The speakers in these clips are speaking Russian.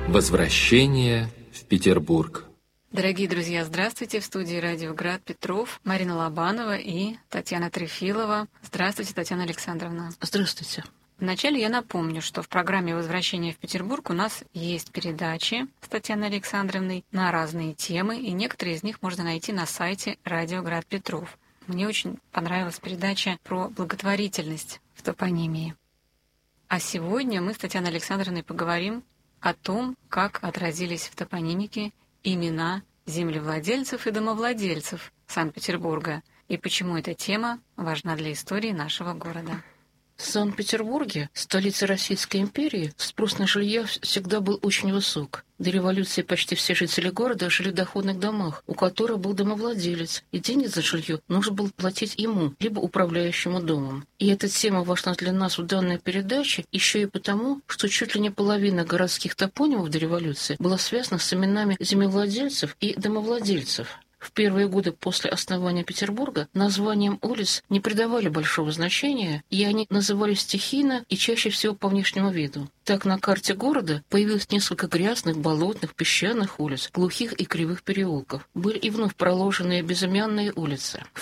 Возвращение в Петербург. Дорогие друзья, здравствуйте! В студии «Радио Град» Петров, Марина Лобанова и Татьяна Трефилова. Здравствуйте, Татьяна Александровна. Здравствуйте. Вначале я напомню, что в программе «Возвращение в Петербург» у нас есть передачи с Татьяной Александровной на разные темы, и некоторые из них можно найти на сайте «Радио Град» Петров. Мне очень понравилась передача про благотворительность в топонимии. А сегодня мы с Татьяной Александровной поговорим о том, как отразились в топонимике имена землевладельцев и домовладельцев Санкт-Петербурга и почему эта тема важна для истории нашего города. В Санкт-Петербурге, столице Российской империи, спрос на жилье всегда был очень высок. До революции почти все жители города жили в доходных домах, у которых был домовладелец, и деньги за жилье нужно было платить ему, либо управляющему домом. И эта тема важна для нас в данной передаче еще и потому, что чуть ли не половина городских топонимов до революции была связана с именами землевладельцев и домовладельцев. В первые годы после основания Петербурга названиям улиц не придавали большого значения, и они назывались стихийно и чаще всего по внешнему виду. Так на карте города появилось несколько грязных, болотных, песчаных улиц, глухих и кривых переулков. Были и вновь проложенные безымянные улицы. В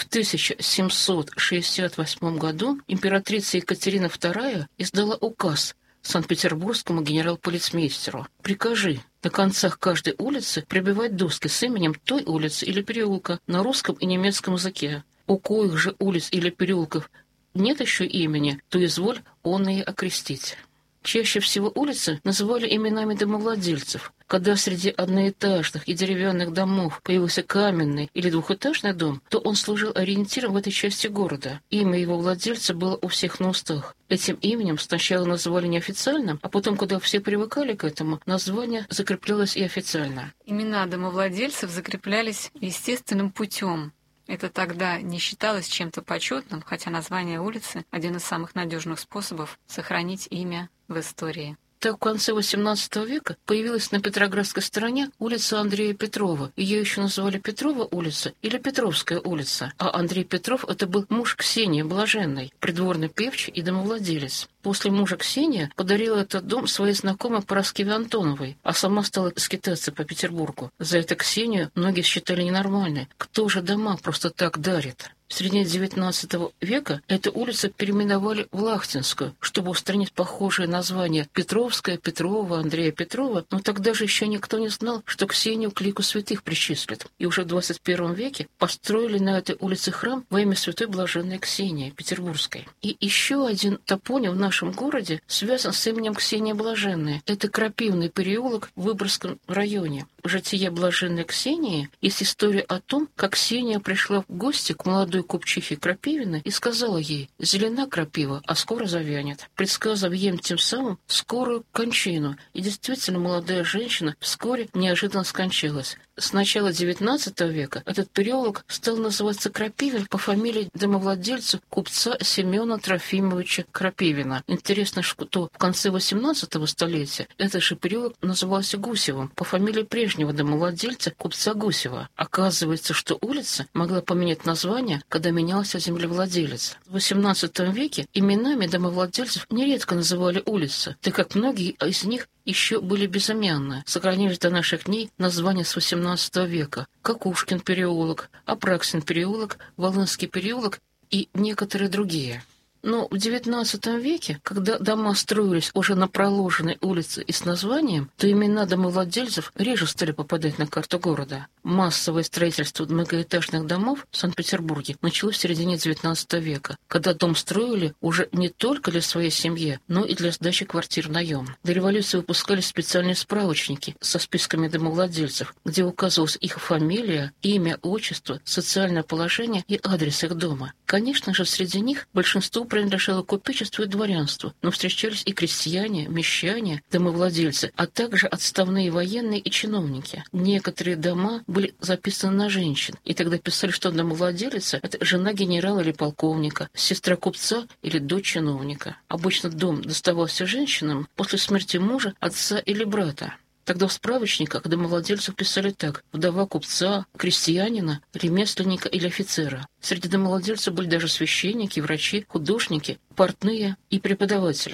1768 году императрица Екатерина II издала указ санкт-петербургскому генерал-полицмейстеру: «Прикажи на концах каждой улицы прибивать доски с именем той улицы или переулка на русском и немецком языке. У коих же улиц или переулков нет еще имени, то изволь онные окрестить». Чаще всего улицы называли именами домовладельцев. Когда среди одноэтажных и деревянных домов появился каменный или двухэтажный дом, то он служил ориентиром в этой части города. Имя его владельца было у всех на устах. Этим именем сначала называли неофициально, а потом, когда все привыкали к этому, название закреплялось и официально. Имена домовладельцев закреплялись естественным путем. Это тогда не считалось чем-то почетным, хотя название улицы – один из самых надежных способов сохранить имя в истории. Так в конце XVIII века появилась на Петроградской стороне улица Андрея Петрова. Ее еще называли Петрова улица или Петровская улица. А Андрей Петров – это был муж Ксении Блаженной, придворный певчий и домовладелец. После мужа Ксения подарила этот дом своей знакомой Параскеве Антоновой, а сама стала скитаться по Петербургу. За это Ксению многие считали ненормальной. Кто же дома просто так дарит? В середине XIX века эту улицу переименовали в Лахтинскую, чтобы устранить похожие названия Петровская, Петрова, Андрея Петрова, но тогда же еще никто не знал, что Ксению к лику святых причислят. И уже в XXI веке построили на этой улице храм во имя святой блаженной Ксении Петербургской. И еще один топоним в нашем городе связан с именем Ксения Блаженная. Это Крапивный переулок в Выборгском районе. В житие блаженной Ксении есть история о том, как Ксения пришла в гости к молодой купчихе Крапивиной и сказала ей: «Зелена крапива, а скоро завянет», предсказав ей тем самым скорую кончину. И действительно, молодая женщина вскоре неожиданно скончалась. С начала XIX века этот переулок стал называться Крапивин по фамилии домовладельца купца Семена Трофимовича Крапивина. Интересно, что в конце XVIII столетия этот же переулок назывался Гусевым по фамилии прежнего домовладельца купца Гусева. Оказывается, что улица могла поменять название, когда менялся землевладелец. В XVIII веке именами домовладельцев нередко называли улицы, так как многие из них еще были безымянные. Сохранились до наших дней названия с XVIII века: Кокушкин переулок, Апраксин переулок, Волынский переулок и некоторые другие. Но в XIX веке, когда дома строились уже на проложенной улице и с названием, то имена домовладельцев реже стали попадать на карту города. Массовое строительство многоэтажных домов в Санкт-Петербурге началось в середине XIX века, когда дом строили уже не только для своей семьи, но и для сдачи квартир в наем. До революции выпускались специальные справочники со списками домовладельцев, где указывалась их фамилия, имя, отчество, социальное положение и адрес их дома. Конечно же, среди них большинство принадлежало купечеству и дворянству, но встречались и крестьяне, мещане, домовладельцы, а также отставные военные и чиновники. Некоторые дома были записаны на женщин, и тогда писали, что домовладелица – это жена генерала или полковника, сестра купца или дочь чиновника. Обычно дом доставался женщинам после смерти мужа, отца или брата. Тогда в справочниках домовладельцев писали так: вдова купца, крестьянина, ремесленника или офицера. Среди домовладельцев были даже священники, врачи, художники, портные и преподаватели.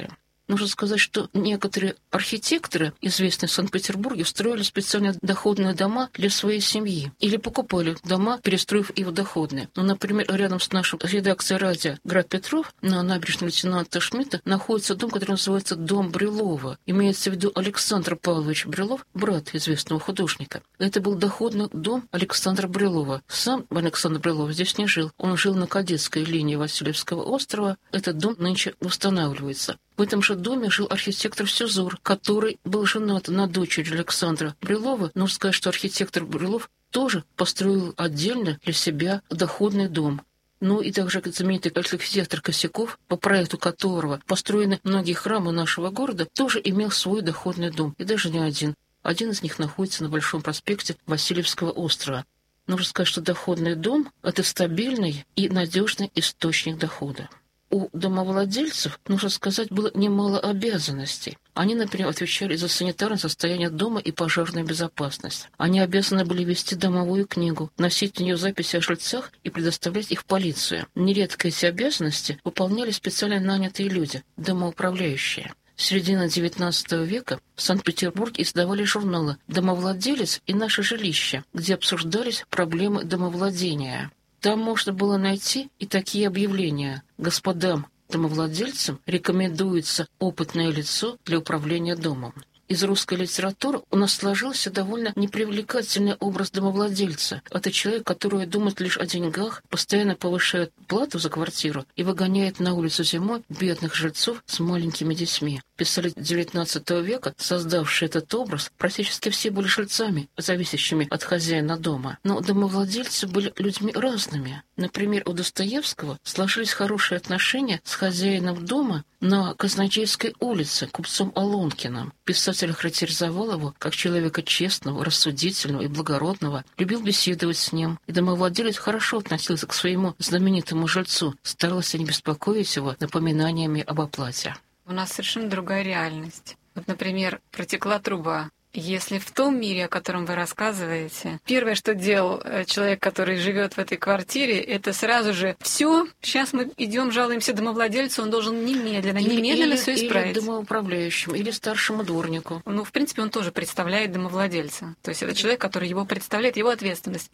Нужно сказать, что некоторые архитекторы, известные в Санкт-Петербурге, строили специально доходные дома для своей семьи или покупали дома, перестроив их в доходные. Ну, например, рядом с нашей редакцией радио «Град Петров» на набережной лейтенанта Шмидта находится дом, который называется «Дом Брюлова». Имеется в виду Александр Павлович Брюлов, брат известного художника. Это был доходный дом Александра Брюлова. Сам Александр Брюлов здесь не жил. Он жил на Кадетской линии Васильевского острова. Этот дом нынче восстанавливается. В этом же доме жил архитектор Сюзур, который был женат на дочери Александра Брюлова. Нужно сказать, что архитектор Брюлов тоже построил отдельно для себя доходный дом. Ну и также знаменитый архитектор Косяков, по проекту которого построены многие храмы нашего города, тоже имел свой доходный дом, и даже не один. Один из них находится на Большом проспекте Васильевского острова. Нужно сказать, что доходный дом – это стабильный и надежный источник дохода. У домовладельцев, нужно сказать, было немало обязанностей. Они, например, отвечали за санитарное состояние дома и пожарную безопасность. Они обязаны были вести домовую книгу, носить в нее записи о жильцах и предоставлять их в полицию. Нередко эти обязанности выполняли специально нанятые люди, домоуправляющие. С середины XIX века в Санкт-Петербурге издавали журналы «Домовладелец» и «Наше жилище», где обсуждались проблемы домовладения. Там можно было найти и такие объявления: господам домовладельцам рекомендуется опытное лицо для управления домом. Из русской литературы у нас сложился довольно непривлекательный образ домовладельца. Это человек, который думает лишь о деньгах, постоянно повышает плату за квартиру и выгоняет на улицу зимой бедных жильцов с маленькими детьми. Писатели XIX века, создавшие этот образ, практически все были жильцами, зависящими от хозяина дома. Но домовладельцы были людьми разными. Например, у Достоевского сложились хорошие отношения с хозяином дома на Казначейской улице, купцом Алонкиным. Писатель характеризовал его как человека честного, рассудительного и благородного, любил беседовать с ним, и домовладелец хорошо относился к своему знаменитому жильцу, старался не беспокоить его напоминаниями об оплате. У нас совершенно другая реальность. Вот, например, протекла труба. Если в том мире, о котором вы рассказываете, первое, что делал человек, который живет в этой квартире, это сразу же: все, сейчас мы идем, жалуемся домовладельцу, он должен немедленно все исправить. Или домоуправляющему, или старшему дворнику. Ну, в принципе, он тоже представляет домовладельца. То есть это человек, который его представляет, его ответственность,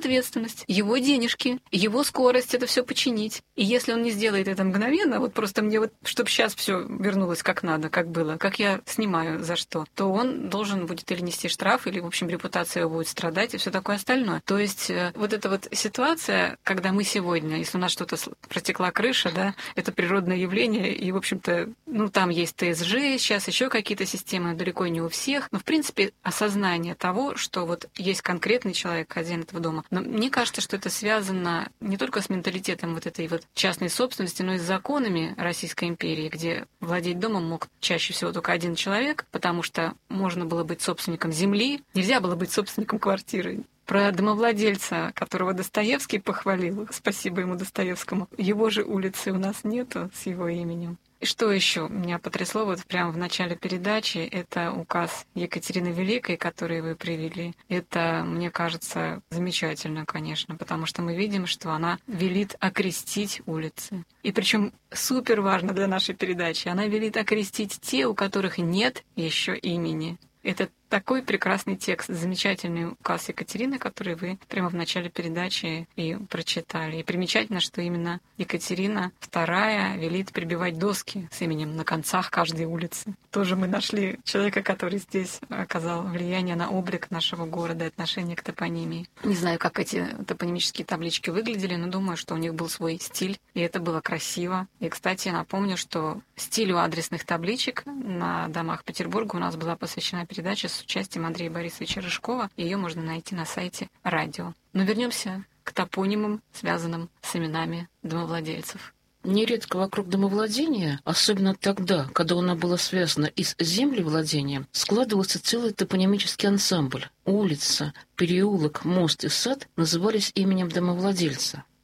его денежки, его скорость это все починить. И если он не сделает это мгновенно, вот просто мне вот, чтобы сейчас все вернулось как надо, как было, как я снимаю за что, то он должен будет или нести штраф, или, в общем, репутация его будет страдать, и все такое остальное. То есть вот эта вот ситуация, когда мы сегодня, если у нас что-то протекла крыша, да, это природное явление, и, в общем-то, ну, там есть ТСЖ, сейчас еще какие-то системы, далеко не у всех, но, в принципе, осознание того, что вот есть конкретный человек, хозяин этого дома. Но мне кажется, что это связано не только с менталитетом вот этой вот частной собственности, но и с законами Российской империи, где владеть домом мог чаще всего только один человек, потому что можно было быть собственником земли, нельзя было быть собственником квартиры. Про домовладельца, которого Достоевский похвалил, спасибо ему Достоевскому, его же улицы у нас нету с его именем. И что еще меня потрясло вот прямо в начале передачи, это указ Екатерины Великой, который вы привели. Это, мне кажется, замечательно, конечно, потому что мы видим, что она велит окрестить улицы. И причем супер важно для нашей передачи, она велит окрестить те, у которых нет еще имени. Это такой прекрасный текст, замечательный указ Екатерины, который вы прямо в начале передачи и прочитали. И примечательно, что именно Екатерина II велит прибивать доски с именем на концах каждой улицы. Тоже мы нашли человека, который здесь оказал влияние на облик нашего города, отношение к топонимии. Не знаю, как эти топонимические таблички выглядели, но думаю, что у них был свой стиль, и это было красиво. И, кстати, напомню, что стилю адресных табличек на домах Петербурга у нас была посвящена передача с участием Андрея Борисовича Рыжкова. Ее можно найти на сайте радио. Но вернемся к топонимам, связанным с именами домовладельцев. Нередко вокруг домовладения, особенно тогда, когда оно было связано и с землевладением, складывался целый топонимический ансамбль. Улица, переулок, мост и сад назывались именем домовладельца.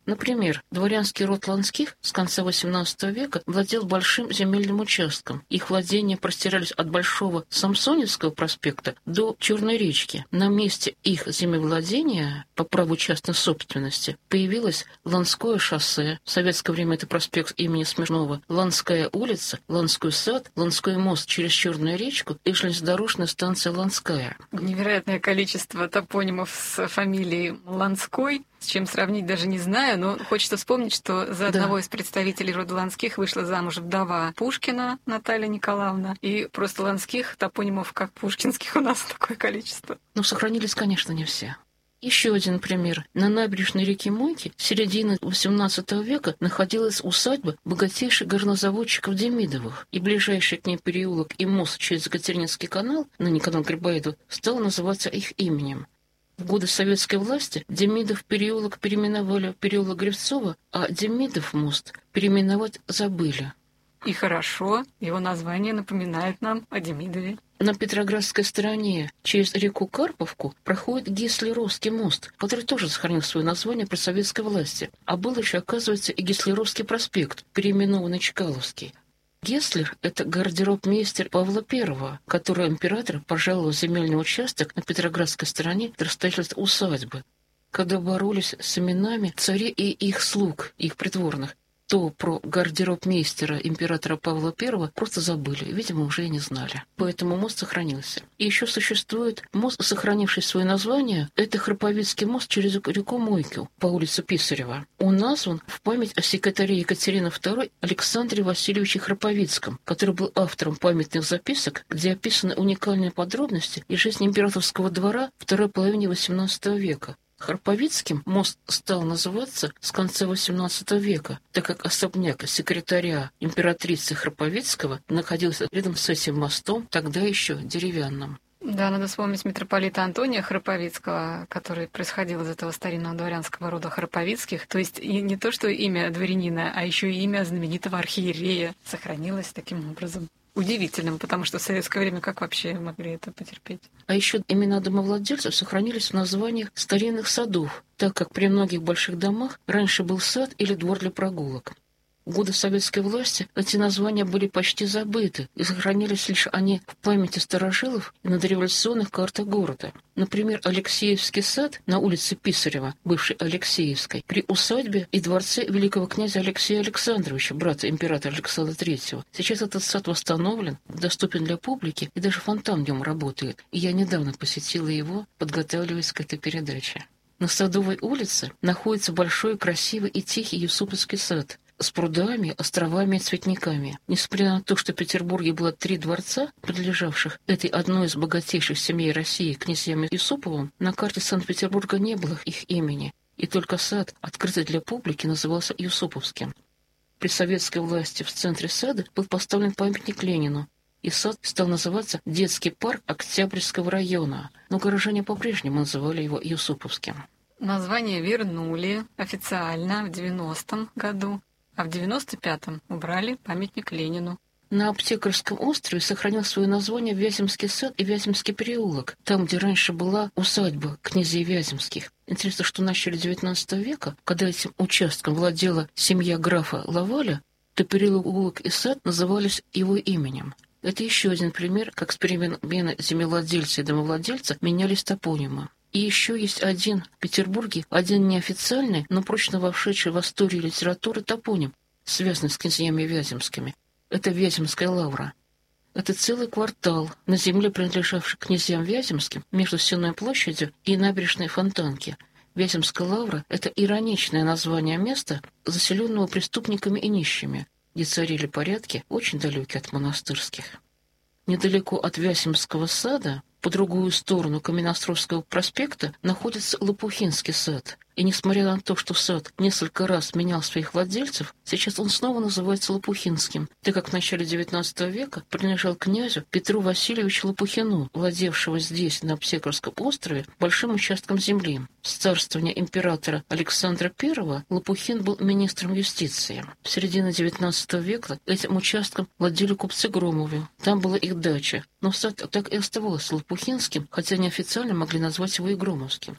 Например, дворянский род Ланских с конца XVIII века владел большим земельным участком. Их владения простирались от Большого Самсоневского проспекта до Черной речки. На месте их землевладения по праву частной собственности появилось Ланское шоссе, в советское время это проспект имени Смирнова, Ланская улица, Ланской сад, Ланской мост через Черную речку и железнодорожная станция Ланская. Невероятное количество топонимов с фамилией Ланской. С чем сравнить даже не знаю, но хочется вспомнить, что за одного из представителей рода Ланских вышла замуж вдова Пушкина Наталья Николаевна, и просто Ланских топонимов, как пушкинских, у нас такое количество. Но сохранились, конечно, не все. Еще один пример. На набережной реки Мойки с середины XVIII века находилась усадьба богатейших горнозаводчиков Демидовых, и ближайший к ней переулок и мост через Екатерининский канал, ныне канал Грибоедова, стал называться их именем. В годы советской власти Демидов переулок переименовали в переулок Гривцова, а Демидов мост переименовать забыли. И хорошо, его название напоминает нам о Демидове. На Петроградской стороне через реку Карповку проходит Гислеровский мост, который тоже сохранил свое название при советской власти. А был еще, оказывается, и Гислеровский проспект, переименованный Чкаловский. Геслер — это гардеробмейстер Павла I, которого император пожаловал в земельный участок на Петроградской стороне для строительства усадьбы. Когда боролись с именами царей и их слуг, их придворных, то про гардеробмейстера императора Павла I просто забыли, видимо, уже и не знали. Поэтому мост сохранился. И еще существует мост, сохранивший свое название, это Храповицкий мост через реку Мойку по улице Писарева. Он назван в память о секретаре Екатерины II Александре Васильевиче Храповицком, который был автором памятных записок, где описаны уникальные подробности из жизни императорского двора второй половины XVIII века. Храповицким мост стал называться с конца XVIII века, так как особняк секретаря императрицы Храповицкого находился рядом с этим мостом, тогда еще деревянным. Да, надо вспомнить митрополита Антония Храповицкого, который происходил из этого старинного дворянского рода Храповицких. То есть и не то, что имя дворянина, а еще и имя знаменитого архиерея сохранилось таким образом. Удивительным, потому что в советское время как вообще могли это потерпеть? А еще имена домовладельцев сохранились в названиях старинных садов, так как при многих больших домах раньше был сад или двор для прогулок. В годы советской власти эти названия были почти забыты, и сохранились лишь они в памяти старожилов и на дореволюционных картах города. Например, Алексеевский сад на улице Писарева, бывшей Алексеевской, при усадьбе и дворце великого князя Алексея Александровича, брата императора Александра III. Сейчас этот сад восстановлен, доступен для публики, и даже фонтан в нем работает. И я недавно посетила его, подготавливаясь к этой передаче. На Садовой улице находится большой, красивый и тихий Юсуповский сад с прудами, островами и цветниками. Несмотря на то, что в Петербурге было 3 дворца, принадлежавших этой одной из богатейших семей России, князьям Юсуповым, на карте Санкт-Петербурга не было их имени, и только сад, открытый для публики, назывался Юсуповским. При советской власти в центре сада был поставлен памятник Ленину, и сад стал называться «Детский парк Октябрьского района», но горожане по-прежнему называли его Юсуповским. Название вернули официально в 90-м году, а в 95-м убрали памятник Ленину. На Аптекарском острове сохранил свое название Вяземский сад и Вяземский переулок, там, где раньше была усадьба князей Вяземских. Интересно, что в начале XIX века, когда этим участком владела семья графа Лаваля, то переулок и сад назывались его именем. Это еще один пример, как с перемены землевладельца и домовладельца менялись топонимы. И еще есть один в Петербурге, один неофициальный, но прочно вошедший в историю литературы топоним, связанный с князьями Вяземскими. Это Вяземская лавра. Это целый квартал на земле, принадлежавший князьям Вяземским, между Сенной площадью и набережной Фонтанки. Вяземская лавра — это ироничное название места, заселенного преступниками и нищими, где царили порядки, очень далекие от монастырских. Недалеко от Вяземского сада, по другую сторону Каменноостровского проспекта, находится Лопухинский сад. И несмотря на то, что сад несколько раз менял своих владельцев, сейчас он снова называется Лопухинским, так как в начале XIX века принадлежал князю Петру Васильевичу Лопухину, владевшего здесь, на Аптекарском острове, большим участком земли. С царствования императора Александра I Лопухин был министром юстиции. В середине XIX века этим участком владели купцы Громовы. Там была их дача, но сад так и оставался Лопухинским, хотя неофициально могли назвать его и Громовским.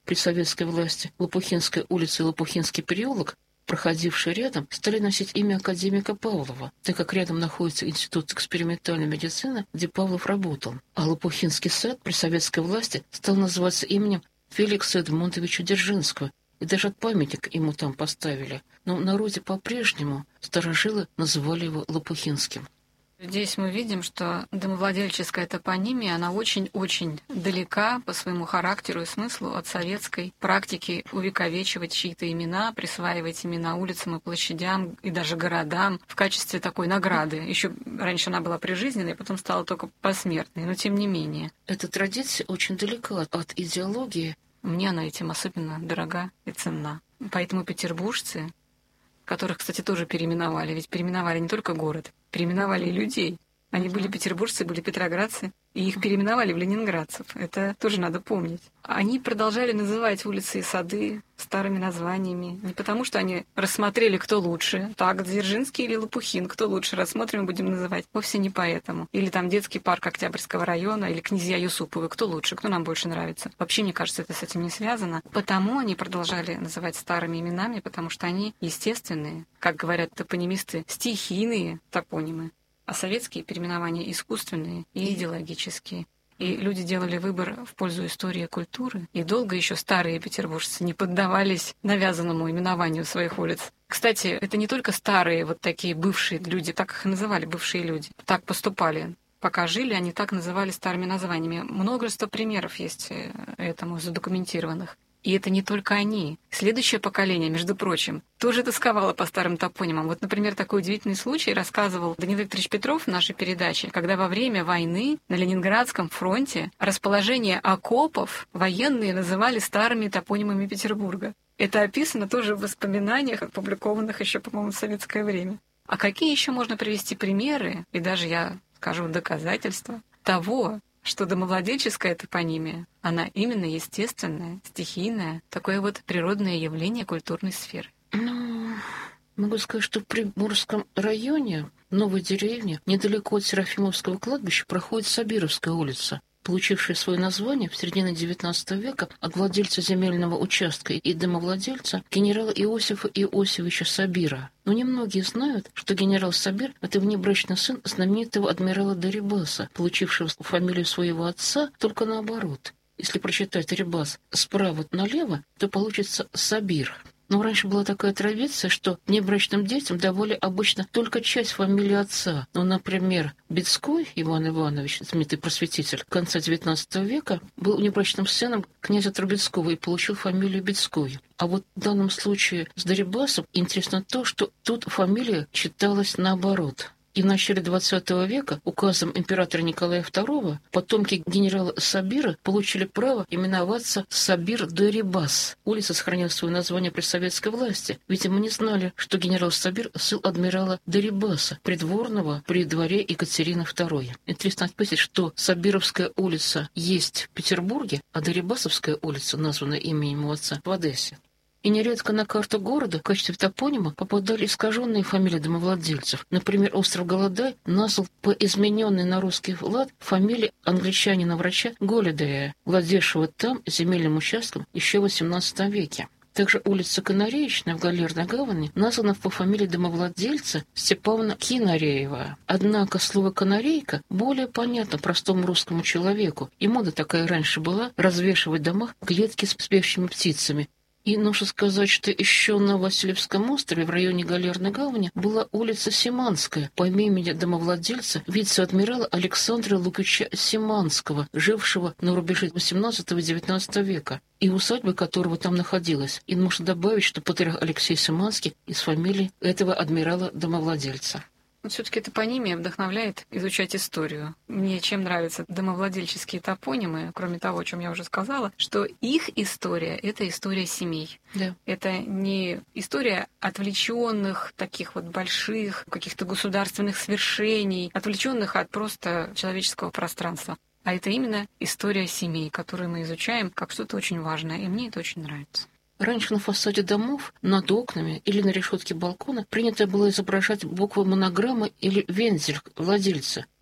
при советской власти Лопухинская улица и Лопухинский переулок, проходившие рядом, стали носить имя академика Павлова, так как рядом находится Институт экспериментальной медицины, где Павлов работал. А Лопухинский сад при советской власти стал называться именем Феликса Эдмундовича Дзержинского, и даже памятник ему там поставили. Но в народе по-прежнему старожилы называли его Лопухинским. Здесь мы видим, что домовладельческая топонимия, она очень-очень далека по своему характеру и смыслу от советской практики увековечивать чьи-то имена, присваивать имена улицам и площадям, и даже городам в качестве такой награды. Еще раньше она была прижизненной, потом стала только посмертной, но тем не менее. Эта традиция очень далека от идеологии. Мне она этим особенно дорога и ценна. Поэтому петербуржцы, которых, кстати, тоже переименовали, ведь переименовали не только город, переименовали и людей. Они были петербуржцы, были петроградцы, и их переименовали в ленинградцев. Это тоже надо помнить. Они продолжали называть улицы и сады старыми названиями. Не потому, что они рассмотрели, кто лучше. Так, Дзержинский или Лопухин, кто лучше, рассмотрим и будем называть. Вовсе не поэтому. Или там детский парк Октябрьского района, или князья Юсуповы, кто лучше, кто нам больше нравится. Вообще, мне кажется, это с этим не связано. Потому они продолжали называть старыми именами, потому что они естественные, как говорят топонимисты, стихийные топонимы. А советские переименования искусственные и идеологические. И люди делали выбор в пользу истории и культуры. И долго еще старые петербуржцы не поддавались навязанному именованию своих улиц. Кстати, это не только старые вот такие бывшие люди, так их и называли бывшие люди. Так поступали. Пока жили, они так называли старыми названиями. Множество примеров есть этому задокументированных. И это не только они. Следующее поколение, между прочим, тоже тосковало по старым топонимам. Вот, например, такой удивительный случай рассказывал Даниил Викторович Петров в нашей передаче, когда во время войны на Ленинградском фронте расположение окопов военные называли старыми топонимами Петербурга. Это описано тоже в воспоминаниях, опубликованных еще, по-моему, в советское время. А какие еще можно привести примеры, и даже, я скажу, доказательства того, что домовладельческая топонимия, она именно естественная, стихийная, такое вот природное явление культурной сферы. Ну, могу сказать, что в Приморском районе, в Новой деревне, недалеко от Серафимовского кладбища, проходит Сабировская улица, получившая свое название в середине XIX века от владельца земельного участка и домовладельца генерала Иосифа Иосифовича Сабира. Но немногие знают, что генерал Сабир — это внебрачный сын знаменитого адмирала Дерибаса, получившего фамилию своего отца, только наоборот. Если прочитать Дерибас справа налево, то получится Сабир. Но раньше была такая традиция, что внебрачным детям давали обычно только часть фамилии отца. Ну, например, Бецкой Иван Иванович, знаменитый просветитель, конца XIX века, был внебрачным сыном князя Трубецкого и получил фамилию Бецкой. А вот в данном случае с Дерибасом интересно то, что тут фамилия читалась наоборот. И в начале XX века указом императора Николая II потомки генерала Сабира получили право именоваться Сабир-Дерибас. Улица сохранила свое название при советской власти. Видимо, не знали, что генерал Сабир сын адмирала Дерибаса, придворного при дворе Екатерины II. Интересно отметить, что Сабировская улица есть в Петербурге, а Дерибасовская улица, названная именем его отца, в Одессе. И нередко на карту города в качестве топонима попадали искаженные фамилии домовладельцев. Например, остров Голодай назвал по измененной на русский лад фамилии англичанина-врача Голлидея, владевшего там земельным участком еще в XVIII веке. Также улица Канареечная в Галерной гавани названа по фамилии домовладельца Степана Кинареева. Однако слово «канарейка» более понятно простому русскому человеку, и мода такая раньше была развешивать в домах клетки с спящими птицами. И нужно сказать, что еще на Васильевском острове в районе Галерной гавани была улица Симанская по имени домовладельца вице-адмирала Александра Лукича Симанского, жившего на рубеже XVIII и XIX века, и усадьба которого там находилась. И можно добавить, что патриарх Алексей Симанский из фамилии этого адмирала-домовладельца. Все-таки топонимия вдохновляет изучать историю. Мне чем нравятся домовладельческие топонимы, кроме того, о чем я уже сказала, что их история — это история семей. Да. Это не история отвлеченных, таких вот больших, каких-то государственных свершений, отвлеченных от просто человеческого пространства. А это именно история семей, которую мы изучаем как что-то очень важное, и мне это очень нравится. Раньше на фасаде домов, над окнами или на решетке балкона принято было изображать буквы монограммы или вензель владельца.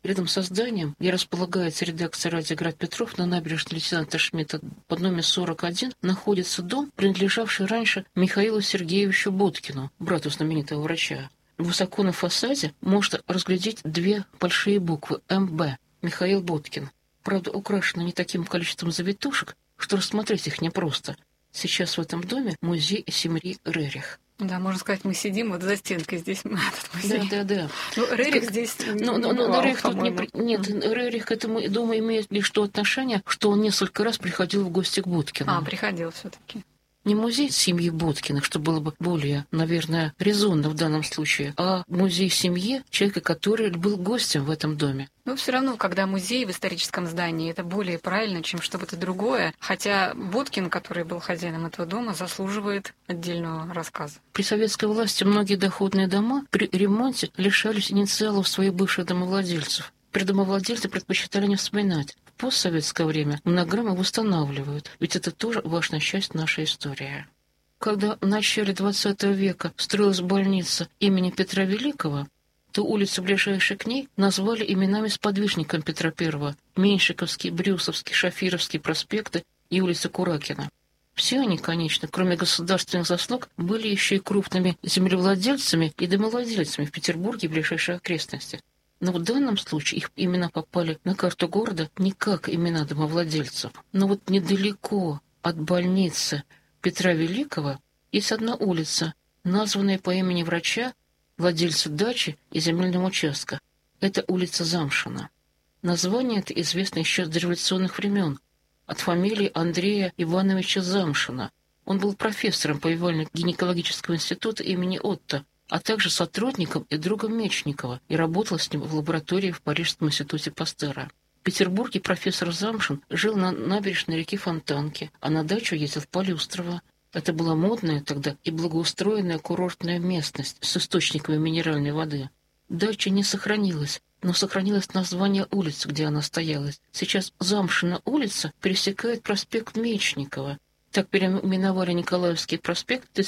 Рядом со зданием, где располагается редакция «Радио Град Петров» на набережной лейтенанта Шмидта под номер 41, находится дом, принадлежавший раньше Михаилу Сергеевичу Боткину, брату знаменитого врача. Высоко на фасаде можно разглядеть две большие буквы «МБ» — Михаил Боткин. Правда, украшены не таким количеством завитушек, что рассмотреть их непросто. Сейчас в этом доме музей Семри Рерих. Да, можно сказать, мы сидим вот за стенкой, здесь этот музей. Да. Ну, Рерих здесь Рерих тут нет, Рерих к этому дому имеет лишь то отношение, что он несколько раз приходил в гости к Боткину. Приходил все-таки. Не музей семьи Боткиных, что было бы более, наверное, резонно в данном случае, а музей семьи человека, который был гостем в этом доме. Но все равно, когда музей в историческом здании, это более правильно, чем что-то другое. Хотя Боткин, который был хозяином этого дома, заслуживает отдельного рассказа. При советской власти многие доходные дома при ремонте лишались инициалов своих бывших домовладельцев. При домовладельцы предпочитали не вспоминать. В постсоветское время монограммы восстанавливают, ведь это тоже важная часть нашей истории. Когда в начале XX века строилась больница имени Петра Великого, то улицы, ближайшие к ней, назвали именами сподвижников Петра I – Меньшиковский, Брюсовский, Шафировский проспекты и улица Куракина. Все они, конечно, кроме государственных заслуг, были еще и крупными землевладельцами и домовладельцами в Петербурге и ближайшей окрестности. Но в данном случае их имена попали на карту города не как имена домовладельцев. Но вот недалеко от больницы Петра Великого есть одна улица, названная по имени врача, владельца дачи и земельного участка. Это улица Замшина. Название это известно еще с дореволюционных времен, от фамилии Андрея Ивановича Замшина. Он был профессором повивально-гинекологического института имени Отто, а также сотрудником и другом Мечникова, и работал с ним в лаборатории в Парижском институте Пастера. В Петербурге профессор Замшин жил на набережной реки Фонтанки, а на дачу ездил в Полюстрово. Это была модная тогда и благоустроенная курортная местность с источниками минеральной воды. Дача не сохранилась, но сохранилось название улицы, где она стояла. Сейчас Замшина улица пересекает проспект Мечникова. Так переименовали Николаевский проспект в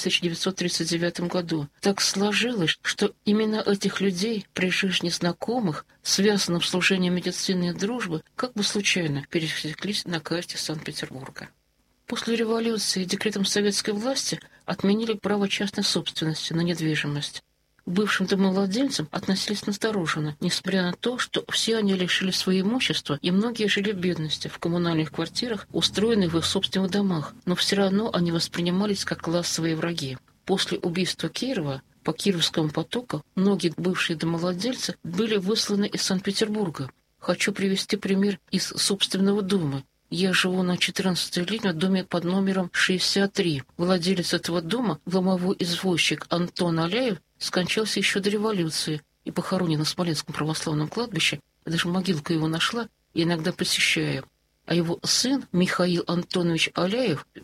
1939 году. Так сложилось, что имена этих людей при жизни знакомых, связанных с служением медицины и дружбы, как бы случайно пересеклись на карте Санкт-Петербурга. После революции декретом советской власти отменили право частной собственности на недвижимость. К бывшим домовладельцам относились настороженно, несмотря на то, что все они лишили своего имущества, и многие жили в бедности, в коммунальных квартирах, устроенных в их собственных домах, но все равно они воспринимались как классовые враги. После убийства Кирова по Кировскому потоку многие бывшие домовладельцы были высланы из Санкт-Петербурга. Хочу привести пример из собственного дома. Я живу на 14-й линии в доме под номером 63. Владелец этого дома, ломовой извозчик Антон Аляев, скончался еще до революции и похоронен на Смоленском православном кладбище. Я даже могилку его нашла и иногда посещаю. А его сын Михаил Антонович Аляев в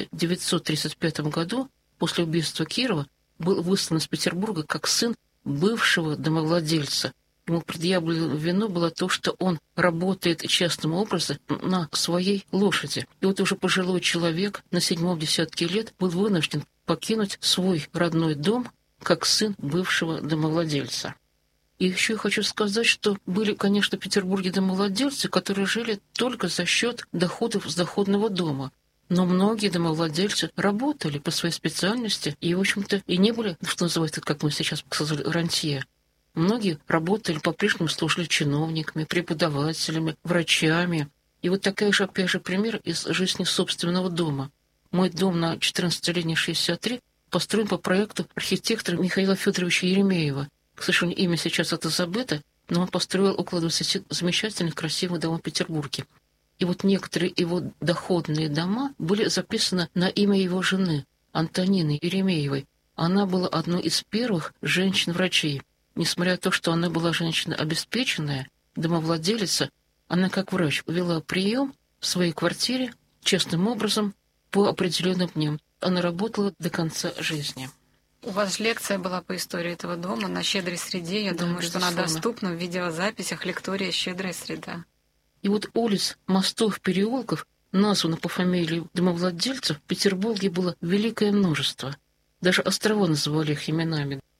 1935 году, после убийства Кирова, был выслан из Петербурга как сын бывшего домовладельца. Ему предъявлено вину было то, что он работает частным образом на своей лошади. И вот уже пожилой человек на 7-м десятке лет был вынужден покинуть свой родной дом как сын бывшего домовладельца. И еще я хочу сказать, что были, конечно, в Петербурге домовладельцы, которые жили только за счет доходов с доходного дома. Но многие домовладельцы работали по своей специальности и, в общем-то, и не были, что называется, как мы сейчас сказали, рантье. Многие работали, по-прежнему служили чиновниками, преподавателями, врачами. И вот такая же, опять же, пример из жизни собственного дома. Мой дом на 14-й линии 63 построен по проекту архитектора Михаила Федоровича Еремеева. К сожалению, имя сейчас это забыто, но он построил около 20 замечательных, красивых домов в Петербурге. И вот некоторые его доходные дома были записаны на имя его жены, Антонины Еремеевой. Она была одной из первых женщин-врачей. Несмотря на то, что она была женщина обеспеченная, домовладелица, она как врач вела прием в своей квартире честным образом по определенным дням. Она работала до конца жизни. У вас же лекция была по истории этого дома на «Щедрой среде». Я думаю, что она доступна в видеозаписях «Лектория. Щедрая среда». И вот улиц, мостов, переулков, названных по фамилии домовладельцев, в Петербурге было великое множество. Даже острова называли их именами.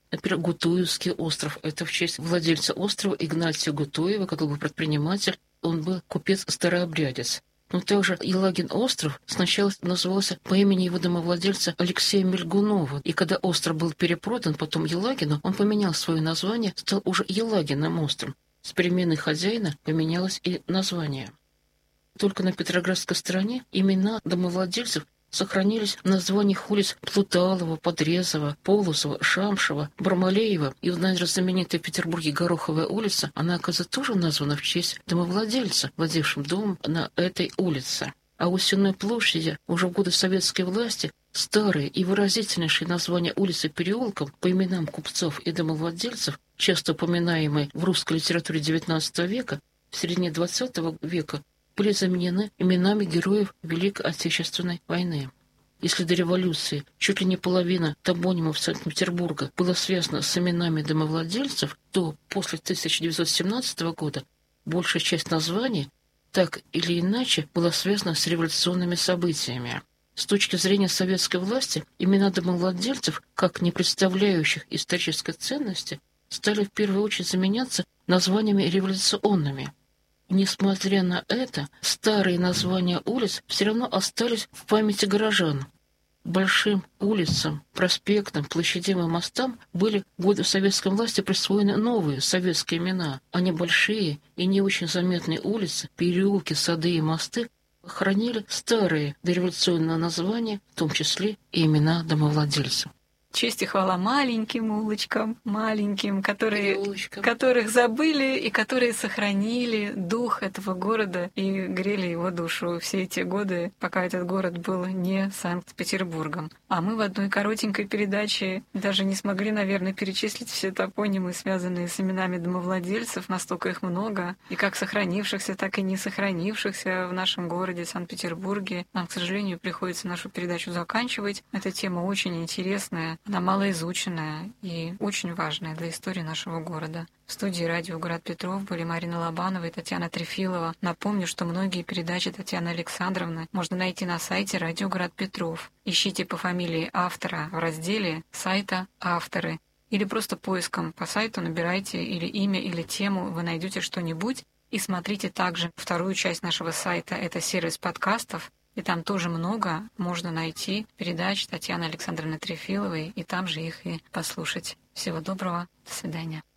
Например, Гутуевский остров. Это в честь владельца острова Игнатия Гутуева, который был предприниматель. Он был купец-старообрядец. Но также Елагин остров сначала назывался по имени его домовладельца Алексея Мельгунова. И когда остров был перепродан потом Елагину, он поменял свое название, стал уже Елагиным островом. С переменой хозяина поменялось и название. Только на Петроградской стороне имена домовладельцев сохранились в названиях улиц Плуталова, Подрезова, Полосова, Шамшева, Бармалеева. И, наверное, знаменитая в Петербурге Гороховая улица, она, оказывается, тоже названа в честь домовладельца, владевшим домом на этой улице. А у Сенной площади уже в годы советской власти старые и выразительнейшие названия улиц и переулков по именам купцов и домовладельцев, часто упоминаемые в русской литературе XIX века, в середине XX века, были заменены именами героев Великой Отечественной войны. Если до революции чуть ли не половина топонимов Санкт-Петербурга была связана с именами домовладельцев, то после 1917 года большая часть названий так или иначе была связана с революционными событиями. С точки зрения советской власти, имена домовладельцев, как не представляющих исторической ценности, стали в первую очередь заменяться названиями революционными. Несмотря на это, старые названия улиц все равно остались в памяти горожан. Большим улицам, проспектам, площадям и мостам были в годы советской власти присвоены новые советские имена, а небольшие и не очень заметные улицы, переулки, сады и мосты хранили старые дореволюционные названия, в том числе и имена домовладельцев. Честь и хвала маленьким улочкам, маленьким, которых забыли и которые сохранили дух этого города и грели его душу все эти годы, пока этот город был не Санкт-Петербургом. А мы в одной коротенькой передаче даже не смогли, наверное, перечислить все топонимы, связанные с именами домовладельцев, настолько их много, и как сохранившихся, так и не сохранившихся в нашем городе Санкт-Петербурге. Нам, к сожалению, приходится нашу передачу заканчивать. Эта тема очень интересная. Она малоизученная и очень важная для истории нашего города. В студии радио «Град Петров» были Марина Лобанова и Татьяна Трефилова. Напомню, что многие передачи Татьяны Александровны можно найти на сайте «Радио Град Петров». Ищите по фамилии автора в разделе сайта «Авторы». Или просто поиском по сайту набирайте или имя, или тему, вы найдете что-нибудь. И смотрите также вторую часть нашего сайта, это сервис подкастов. И там тоже много можно найти передач Татьяны Александровны Трефиловой, и там же их и послушать. Всего доброго, до свидания.